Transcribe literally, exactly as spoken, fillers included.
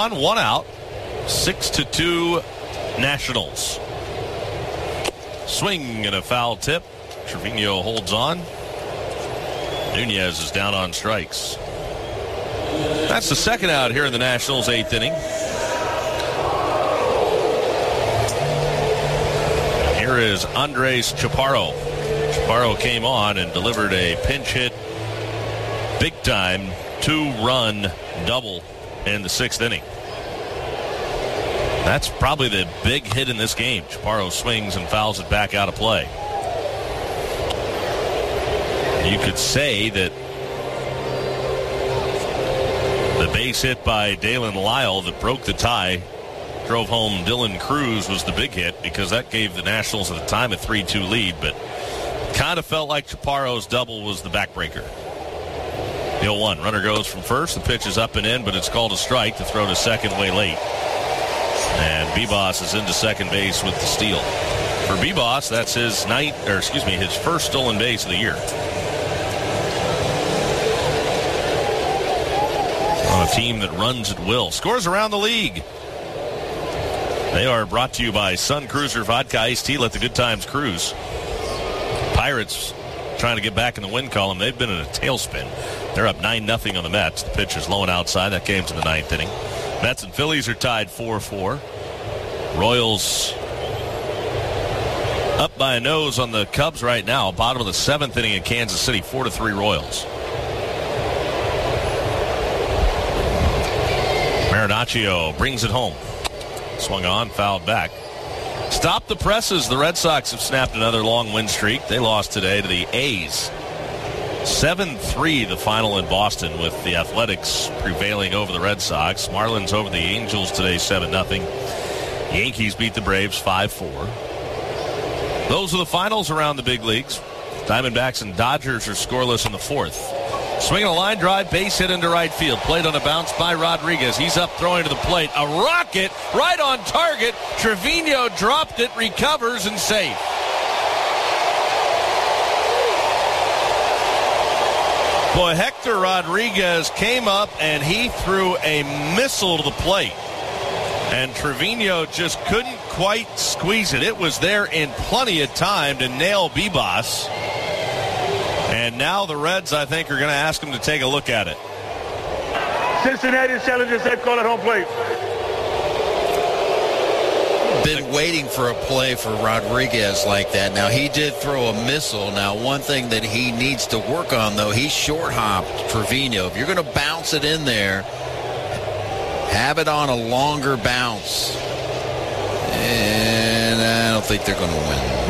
on, one out. Six to two Nationals. Swing and a foul tip. Trevino holds on. Nunez is down on strikes. That's the second out here in the Nationals' eighth inning. Here is Andres Chaparro. Chaparro came on and delivered a pinch hit, big-time two-run double in the sixth inning. That's probably the big hit in this game. Chaparro swings and fouls it back out of play. You could say that the base hit by Dalen Lyle that broke the tie, drove home Dylan Cruz, was the big hit because that gave the Nationals at the time a three two lead, but kind of felt like Chaparro's double was the backbreaker. The oh one. Runner goes from first. The pitch is up and in, but it's called a strike. To throw to second way late. And Bebos is into second base with the steal. For Bebos, that's his ninth, or excuse me, his first stolen base of the year. On a team that runs at will. Scores around the league. They are brought to you by Sun Cruiser Vodka Iced Tea. Let the good times cruise. Pirates trying to get back in the win column. They've been in a tailspin. They're up nine nothing on the Mets. The pitch is low and outside. That game's in the ninth inning. Mets and Phillies are tied four four. Royals up by a nose on the Cubs right now. Bottom of the seventh inning in Kansas City. four to three Royals. Marinaccio brings it home. Swung on, fouled back. Stop the presses. The Red Sox have snapped another long win streak. They lost today to the A's. seven three the final in Boston, with the Athletics prevailing over the Red Sox. Marlins over the Angels today seven nothing. Yankees beat the Braves five four. Those are the finals around the big leagues. Diamondbacks and Dodgers are scoreless in the fourth. Swinging a line drive, base hit into right field. Played on a bounce by Rodriguez. He's up throwing to the plate. A rocket right on target. Trevino dropped it, recovers, and safe. Boy, Hector Rodriguez came up and he threw a missile to the plate. And Trevino just couldn't quite squeeze it. It was there in plenty of time to nail Bebos. And now the Reds, I think, are going to ask him to take a look at it. Cincinnati challenges safe call at home plate. Been waiting for a play for Rodriguez like that. Now, he did throw a missile. Now, one thing that he needs to work on, though, he short-hopped Trevino. If you're going to bounce it in there, have it on a longer bounce. And I don't think they're going to win.